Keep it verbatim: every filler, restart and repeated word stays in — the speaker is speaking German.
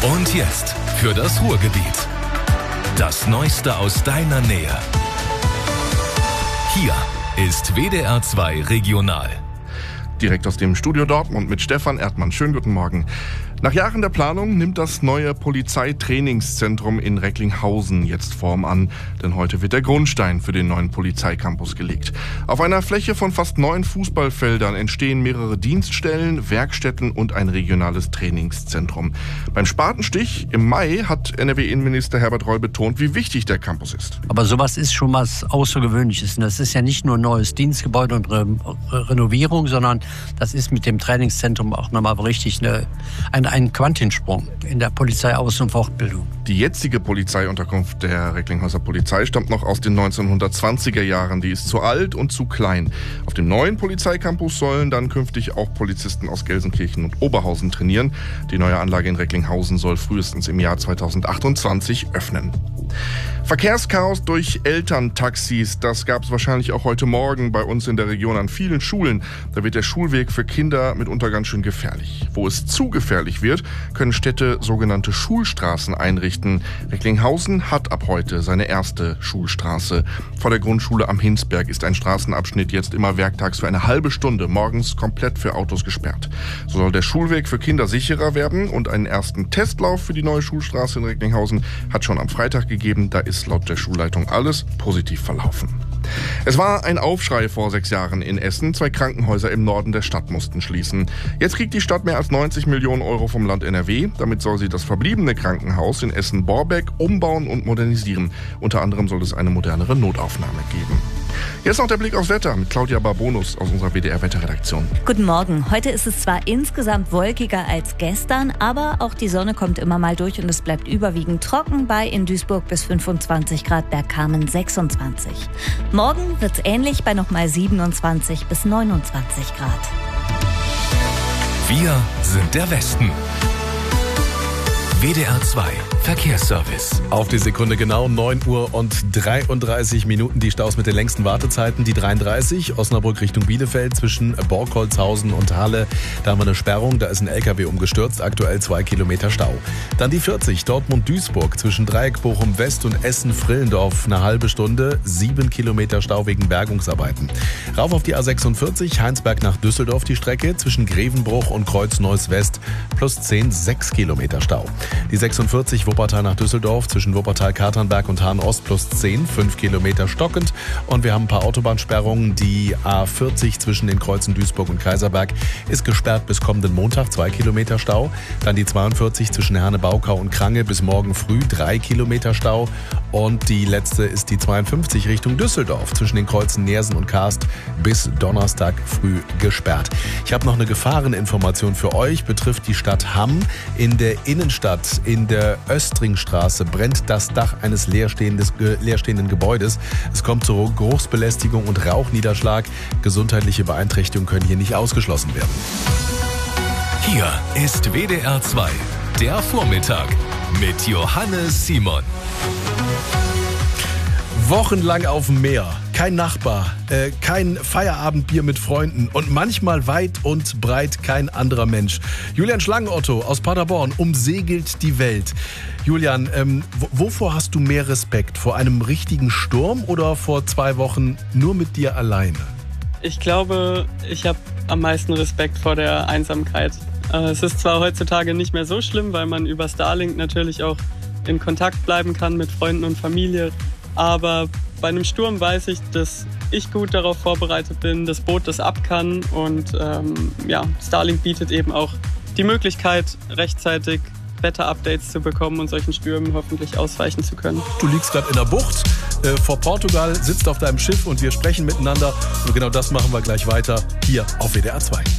Und jetzt für das Ruhrgebiet. Das Neueste aus deiner Nähe. Hier ist W D R zwei Regional. Direkt aus dem Studio Dortmund mit Stefan Erdmann. Schönen guten Morgen. Nach Jahren der Planung nimmt das neue Polizeitrainingszentrum in Recklinghausen jetzt Form an. Denn heute wird der Grundstein für den neuen Polizeicampus gelegt. Auf einer Fläche von fast neun Fußballfeldern entstehen mehrere Dienststellen, Werkstätten und ein regionales Trainingszentrum. Beim Spatenstich im Mai hat N R W-Innenminister Herbert Reul betont, wie wichtig der Campus ist. Aber sowas ist schon was Außergewöhnliches. Und das ist ja nicht nur ein neues Dienstgebäude und Re Re Renovierung, sondern das ist mit dem Trainingszentrum auch nochmal richtig eine, ein ein Quantensprung in der Polizeiaus- und Fortbildung. Die jetzige Polizeiunterkunft der Recklinghauser Polizei stammt noch aus den neunzehnhundertzwanziger Jahren. Die ist zu alt und zu klein. Auf dem neuen Polizeicampus sollen dann künftig auch Polizisten aus Gelsenkirchen und Oberhausen trainieren. Die neue Anlage in Recklinghausen soll frühestens im Jahr zweitausendachtundzwanzig öffnen. Verkehrschaos durch Elterntaxis, das gab es wahrscheinlich auch heute Morgen bei uns in der Region an vielen Schulen. Da wird der Schulweg für Kinder mitunter ganz schön gefährlich. Wo es zu gefährlich wird, können Städte sogenannte Schulstraßen einrichten. Recklinghausen hat ab heute seine erste Schulstraße. Vor der Grundschule am Hinsberg ist ein Straßenabschnitt jetzt immer werktags für eine halbe Stunde morgens komplett für Autos gesperrt. So soll der Schulweg für Kinder sicherer werden und einen ersten Testlauf für die neue Schulstraße in Recklinghausen hat schon am Freitag gegeben. Da ist laut der Schulleitung alles positiv verlaufen. Es war ein Aufschrei vor sechs Jahren in Essen. Zwei Krankenhäuser im Norden der Stadt mussten schließen. Jetzt kriegt die Stadt mehr als neunzig Millionen Euro vom Land N R W. Damit soll sie das verbliebene Krankenhaus in Essen-Borbeck umbauen und modernisieren. Unter anderem soll es eine modernere Notaufnahme geben. Jetzt noch der Blick aufs Wetter mit Claudia Barbonus aus unserer W D R-Wetterredaktion. Guten Morgen. Heute ist es zwar insgesamt wolkiger als gestern, aber auch die Sonne kommt immer mal durch und es bleibt überwiegend trocken bei in Duisburg bis fünfundzwanzig Grad, Bergkamen sechsundzwanzig. Morgen wird es ähnlich bei nochmal siebenundzwanzig bis neunundzwanzig Grad. Wir sind der Westen. W D R zwei Verkehrsservice. Auf die Sekunde genau neun Uhr und dreiunddreißig Minuten. Die Staus mit den längsten Wartezeiten. Die dreiunddreißig, Osnabrück Richtung Bielefeld zwischen Borkholzhausen und Halle. Da haben wir eine Sperrung, da ist ein L K W umgestürzt. Aktuell zwei Kilometer Stau. Dann die vierzig, Dortmund-Duisburg zwischen Dreieck Bochum-West und Essen-Frillendorf. Eine halbe Stunde, sieben Kilometer Stau wegen Bergungsarbeiten. Rauf auf die A sechsundvierzig, Heinsberg nach Düsseldorf die Strecke. Zwischen Grevenbruch und Kreuz-Neuss-West plus zehn, sechs Kilometer Stau. Die sechsundvierzig, Wuppertal nach Düsseldorf, zwischen Wuppertal-Katernberg und Hahn-Ost plus zehn, fünf Kilometer stockend. Und wir haben ein paar Autobahnsperrungen. Die A vierzig zwischen den Kreuzen Duisburg und Kaiserberg ist gesperrt bis kommenden Montag, zwei Kilometer Stau. Dann die zweiundvierzig zwischen Herne-Baukau und Krange bis morgen früh, drei Kilometer Stau. Und die letzte ist die zweiundfünfzig Richtung Düsseldorf zwischen den Kreuzen Neersen und Karst bis Donnerstag früh gesperrt. Ich habe noch eine Gefahreninformation für euch, betrifft die Stadt Hamm. In der Innenstadt, in der Östringstraße, brennt das Dach eines leerstehenden Gebäudes. Es kommt zur Geruchsbelästigung und Rauchniederschlag. Gesundheitliche Beeinträchtigungen können hier nicht ausgeschlossen werden. Hier ist W D R zwei, der Vormittag mit Johannes Simon. Wochenlang auf dem Meer, kein Nachbar, äh, kein Feierabendbier mit Freunden und manchmal weit und breit kein anderer Mensch. Julian Schlangenotto aus Paderborn umsegelt die Welt. Julian, ähm, wovor hast du mehr Respekt? Vor einem richtigen Sturm oder vor zwei Wochen nur mit dir alleine? Ich glaube, ich habe am meisten Respekt vor der Einsamkeit. Äh, es ist zwar heutzutage nicht mehr so schlimm, weil man über Starlink natürlich auch in Kontakt bleiben kann mit Freunden und Familie. Aber bei einem Sturm weiß ich, dass ich gut darauf vorbereitet bin, das Boot das ab kann. Und ähm, ja, Starlink bietet eben auch die Möglichkeit, rechtzeitig Wetterupdates zu bekommen und solchen Stürmen hoffentlich ausweichen zu können. Du liegst gerade in der Bucht äh, vor Portugal, sitzt auf deinem Schiff und wir sprechen miteinander. Und genau das machen wir gleich weiter hier auf W D R zwei.